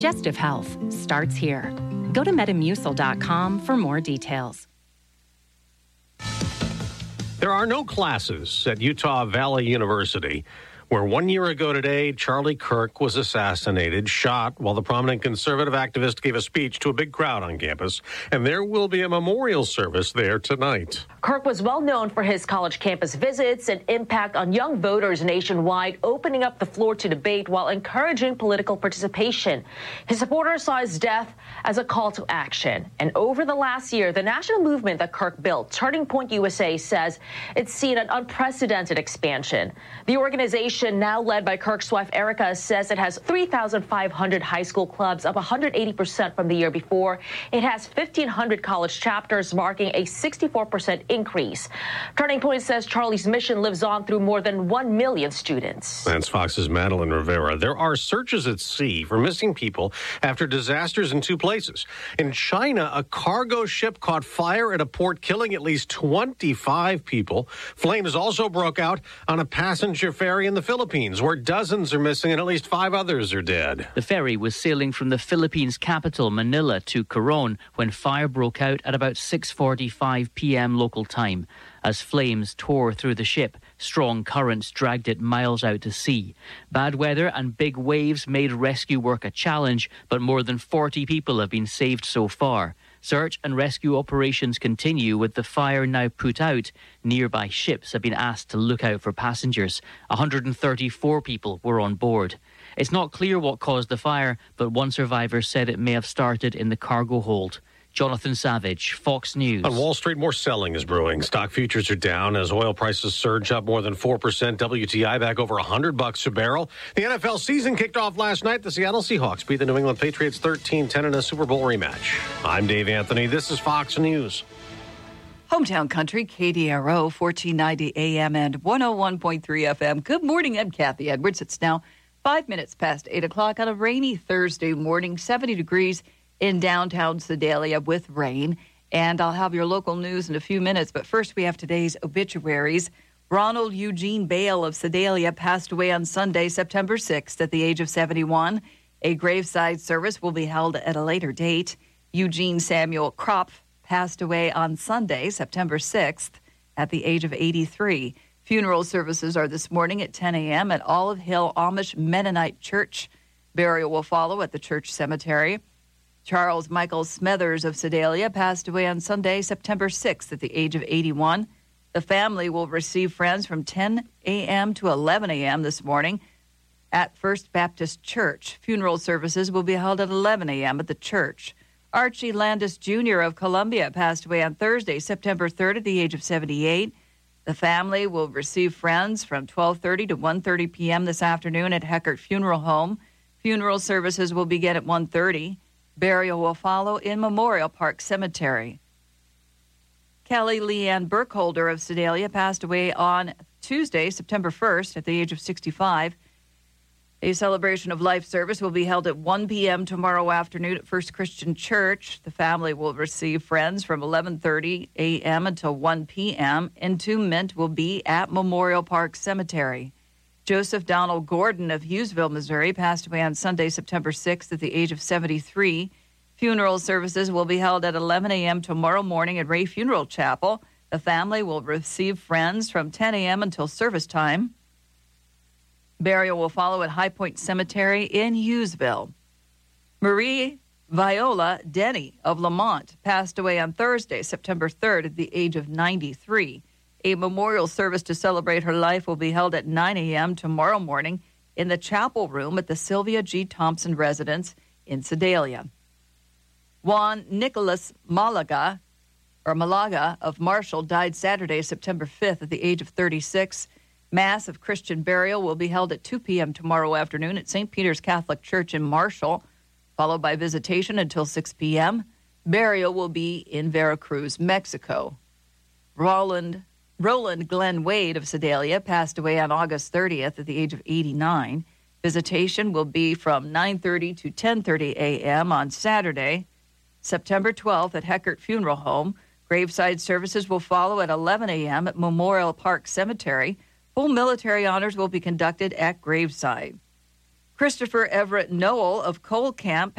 Digestive health starts here. Go to Metamucil.com for more details. There are no classes at Utah Valley University, where 1 year ago today, Charlie Kirk was assassinated, shot, while the prominent conservative activist gave a speech to a big crowd on campus. And there will be a memorial service there tonight. Kirk was well known for his college campus visits and impact on young voters nationwide, opening up the floor to debate while encouraging political participation. His supporters saw his death as a call to action. And over the last year, the national movement that Kirk built, Turning Point USA, says it's seen an unprecedented expansion. The organization, now led by Kirk's wife, Erica, says it has 3,500 high school clubs, up 180% from the year before. It has 1,500 college chapters, marking a 64% increase. Turning Point says Charlie's mission lives on through more than 1 million students. That's Fox's Madeline Rivera. There are searches at sea for missing people after disasters in two places. In China, a cargo ship caught fire at a port, killing at least 25 people. Flames also broke out on a passenger ferry in the Philippines, where dozens are missing and at least 5 others are dead. The ferry was sailing from the Philippines capital, Manila, to Coron when fire broke out at about 6:45 p.m. local time. As flames tore through the ship, strong currents dragged it miles out to sea. Bad weather and big waves made rescue work a challenge, but more than 40 people have been saved so far. Search and rescue operations continue with the fire now put out. Nearby ships have been asked to look out for passengers. 134 people were on board. It's not clear what caused the fire, but one survivor said it may have started in the cargo hold. Jonathan Savage, Fox News. On Wall Street, more selling is brewing. Stock futures are down as oil prices surge up more than 4%. WTI back over $100 a barrel. The NFL season kicked off last night. The Seattle Seahawks beat the New England Patriots 13-10 in a Super Bowl rematch. I'm Dave Anthony. This is Fox News. Hometown Country, KDRO, 1490 AM and 101.3 FM. Good morning, I'm Kathy Edwards. It's now 5 minutes past 8 o'clock on a rainy Thursday morning, 70 degrees in downtown Sedalia with rain. And I'll have your local news in a few minutes. But first, we have today's obituaries. Ronald Eugene Bale of Sedalia passed away on Sunday, September 6th at the age of 71. A graveside service will be held at a later date. Eugene Samuel Kropf passed away on Sunday, September 6th at the age of 83. Funeral services are this morning at 10 a.m. at Olive Hill Amish Mennonite Church. Burial will follow at the church cemetery. Charles Michael Smethers of Sedalia passed away on Sunday, September 6th at the age of 81. The family will receive friends from 10 a.m. to 11 a.m. this morning at First Baptist Church. Funeral services will be held at 11 a.m. at the church. Archie Landis Jr. of Columbia passed away on Thursday, September 3rd at the age of 78. The family will receive friends from 12:30 to 1:30 p.m. this afternoon at Heckert Funeral Home. Funeral services will begin at 1:30. Burial will follow in Memorial Park Cemetery. Kelly Leanne Burkholder of Sedalia passed away on Tuesday, September 1st at the age of 65. A celebration of life service will be held at 1 p.m. tomorrow afternoon at First Christian Church. The family will receive friends from 11:30 a.m. until 1 p.m. Entombment will be at Memorial Park Cemetery. Joseph Donald Gordon of Hughesville, Missouri, passed away on Sunday, September 6th at the age of 73. Funeral services will be held at 11 a.m. tomorrow morning at Ray Funeral Chapel. The family will receive friends from 10 a.m. until service time. Burial will follow at High Point Cemetery in Hughesville. Marie Viola Denny of Lamont passed away on Thursday, September 3rd at the age of 93. A memorial service to celebrate her life will be held at 9 a.m. tomorrow morning in the chapel room at the Sylvia G. Thompson residence in Sedalia. Juan Nicholas Malaga of Marshall died Saturday, September 5th at the age of 36. Mass of Christian burial will be held at 2 p.m. tomorrow afternoon at St. Peter's Catholic Church in Marshall, followed by visitation until 6 p.m. Burial will be in Veracruz, Mexico. Roland Glenn Wade of Sedalia passed away on August 30th at the age of 89. Visitation will be from 9:30 to 10:30 a.m. on Saturday, September 12th at Heckert Funeral Home. Graveside services will follow at 11 a.m. at Memorial Park Cemetery. Full military honors will be conducted at graveside. Christopher Everett Noel of Cole Camp